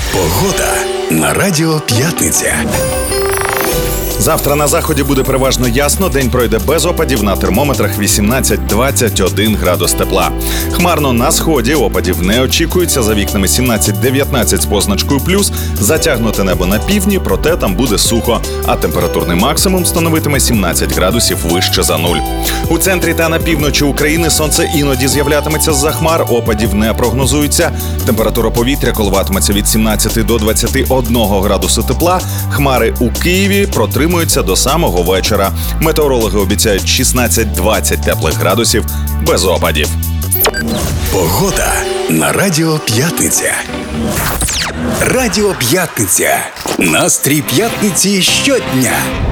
Погода на Радіо П'ятниця. Завтра на заході буде переважно ясно, день пройде без опадів, на термометрах 18-21 градус тепла. Хмарно на сході, опадів не очікується, за вікнами 17-19 з позначкою плюс, затягнуте небо на півдні, проте там буде сухо, а температурний максимум становитиме 17 градусів вище за нуль. У центрі та на півночі України сонце іноді з'являтиметься з-за хмар, опадів не прогнозується. Температура повітря коливатиметься від 17 до 21 градусу тепла, хмари у Києві протримуються до самого вечора. Метеорологи обіцяють 16-20 теплих градусів без опадів. Погода на Радіо П'ятниця. Радіо П'ятниця. Настрій п'ятниці щодня.